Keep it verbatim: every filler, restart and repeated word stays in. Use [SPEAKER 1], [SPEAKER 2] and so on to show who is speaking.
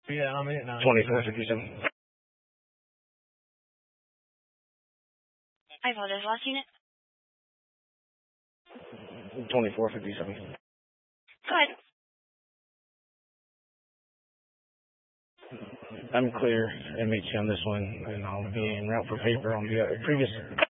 [SPEAKER 1] Yeah, I'm in it now.
[SPEAKER 2] twenty-four fifty-seven.
[SPEAKER 3] I apologize. Last unit?
[SPEAKER 2] twenty-four fifty-seven.
[SPEAKER 3] Go ahead.
[SPEAKER 2] I'm clear, M H on this one, and I'll be en route for paper on the uh, previous